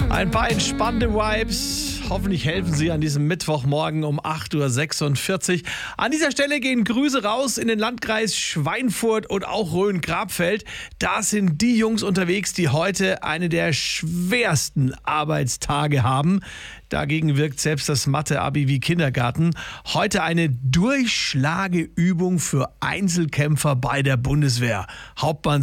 Ein paar entspannte Vibes. Hoffentlich helfen Sie an diesem Mittwochmorgen um 8.46 Uhr. An dieser Stelle gehen Grüße raus in den Landkreis Schweinfurt und auch Rhön-Grabfeld. Da sind die Jungs unterwegs, die heute eine der schwersten Arbeitstage haben. Dagegen wirkt selbst das Mathe-Abi wie Kindergarten. Heute eine Durchschlageübung für Einzelkämpfer bei der Bundeswehr. Hauptmann